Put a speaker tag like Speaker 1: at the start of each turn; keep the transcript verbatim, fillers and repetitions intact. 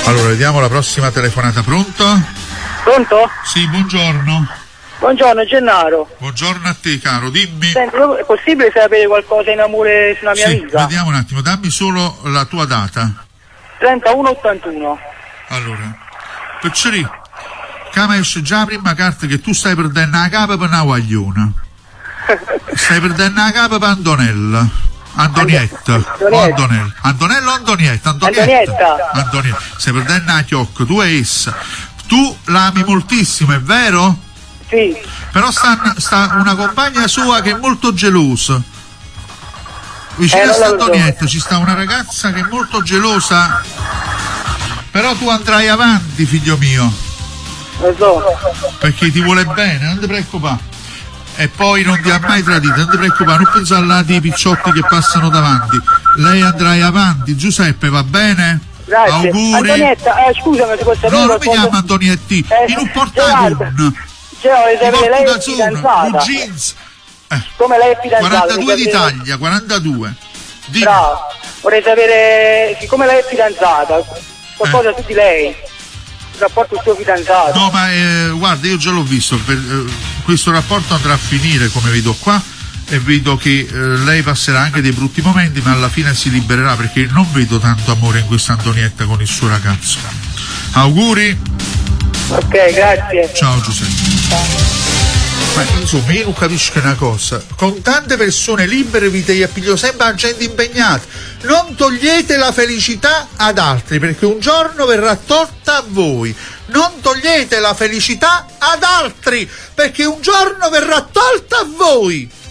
Speaker 1: Allora, vediamo la prossima telefonata. Pronto?
Speaker 2: Pronto?
Speaker 1: Sì, buongiorno.
Speaker 2: Buongiorno Gennaro.
Speaker 1: Buongiorno a te, caro, dimmi.
Speaker 2: Senti, è possibile sapere qualcosa in amore sulla mia
Speaker 1: sì,
Speaker 2: vita?
Speaker 1: Vediamo un attimo, dammi solo la tua data.
Speaker 2: trentuno ottantuno.
Speaker 1: Allora, Picceri, come esce già la prima carta che tu stai perdendo la capa per una guagliona. Stai perdendo la capa per Antonella. Antonietta.
Speaker 2: Antonietta.
Speaker 1: O Antonella. Antonella o Antonietta? Antonietta.
Speaker 2: Antonietta.
Speaker 1: Antonietta. Stai perdendo la chiocca, tu e essa. Tu la ami moltissimo, è vero?
Speaker 2: Sì.
Speaker 1: Però sta, sta una compagna sua che è molto gelosa. Vicino
Speaker 2: Eh,
Speaker 1: a
Speaker 2: non la
Speaker 1: Antonietta ci sta una ragazza che è molto gelosa. Però tu andrai avanti, figlio mio.
Speaker 2: Lo so.
Speaker 1: Perché ti vuole bene, non ti preoccupare. E poi non ti ha mai tradito, non ti preoccupare, non pensare là dei picciotti che passano davanti. Lei andrai avanti, Giuseppe, va bene?
Speaker 2: Grazie.
Speaker 1: Auguri.
Speaker 2: Antonietta, eh, scusami, si può sapere
Speaker 1: No, non mi
Speaker 2: qualcosa?
Speaker 1: chiama Antonietti,
Speaker 2: Eh,
Speaker 1: in un portagun.
Speaker 2: Cioè,
Speaker 1: In
Speaker 2: sapere lei è
Speaker 1: portagun,
Speaker 2: fidanzata.
Speaker 1: un jeans. Eh,
Speaker 2: Come lei è fidanzata?
Speaker 1: quarantadue
Speaker 2: mi
Speaker 1: d'Italia, quarantadue. Dimmi.
Speaker 2: Bravo. Vorrei sapere, siccome lei è fidanzata, qualcosa
Speaker 1: Eh.
Speaker 2: su di lei. Il rapporto con il suo fidanzato.
Speaker 1: No, ma eh, guarda, io già l'ho visto, per, eh, questo rapporto andrà a finire, come vedo qua, e vedo che eh, lei passerà anche dei brutti momenti, ma alla fine si libererà, perché non vedo tanto amore in questa Antonietta con il suo ragazzo. Auguri.
Speaker 2: Ok, grazie.
Speaker 1: Ciao Giuseppe. Ma insomma, io non capisco una cosa. Con tante persone libere vi te appiglio sempre a gente impegnata. Non togliete la felicità ad altri, perché un giorno verrà tolta a voi. Non togliete la felicità ad altri, perché un giorno verrà tolta a voi.